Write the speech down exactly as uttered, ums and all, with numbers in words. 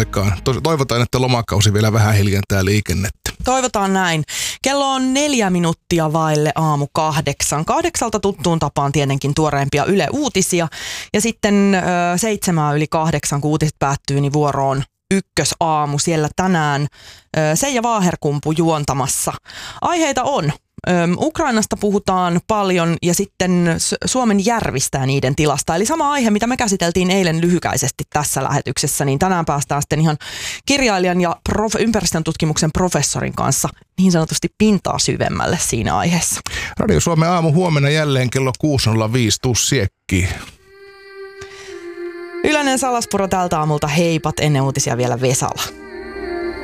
aikaan. Toivotaan, että lomakausi vielä vähän hiljentää liikennettä. Toivotaan näin. Kello on neljä minuuttia vaille aamu kahdeksan. Kahdeksalta tuttuun tapaan tietenkin tuoreimpia Yle Uutisia. Ja sitten ö, seitsemää yli kahdeksan, kun uutiset päättyy, niin vuoroon ykkösaamu. Siellä tänään ö, Seija Vaaherkumpu juontamassa. Aiheita on. Ö, Ukrainasta puhutaan paljon ja sitten Suomen järvistä ja niiden tilasta. Eli sama aihe, mitä me käsiteltiin eilen lyhykäisesti tässä lähetyksessä, niin tänään päästään sitten ihan kirjailijan ja prof, ympäristön tutkimuksen professorin kanssa niin sanotusti pintaa syvemmälle siinä aiheessa. Radio Suomen aamu huomenna jälleen kello kuusi nolla viisi. Tuu siekkiin. Yleinen Salaspuro tältä aamulta, heipat, ennen uutisia vielä Vesala.